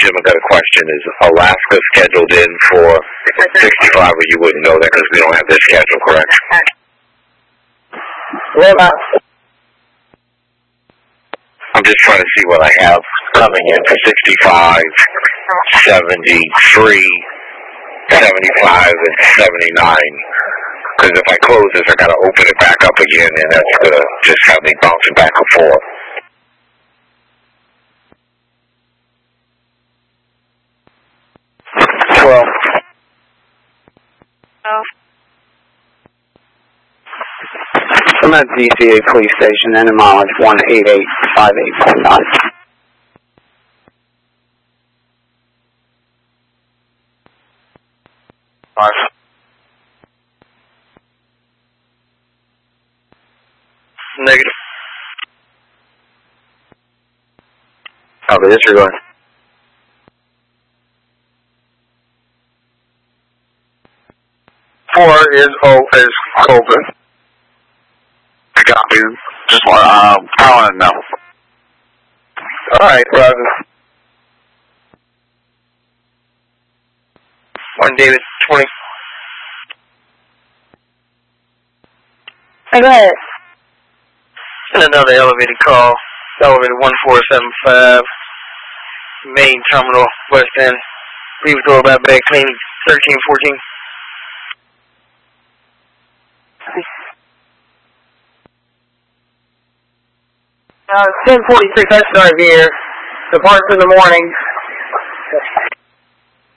Jim, I got a question. Is Alaska scheduled in for 65, or you wouldn't know that because we don't have their schedule, correct? Well, I'm just trying to see what I have coming in for 65, 73, 75, and 79. Because if I close this, I got to open it back up again, and that's going to just have me bouncing back and forth. Well, I'm at DCA Police Station, and mileage 18858.9. Negative. Copy, disregard. Four is open. Copy. Just calling now. All right, Roger. 1 David 20. Hey, go ahead. And another elevated call. Elevator 1475. Main terminal, West End. Leave door about bag clean 1314. 10:43 test drive here. Departs in the morning.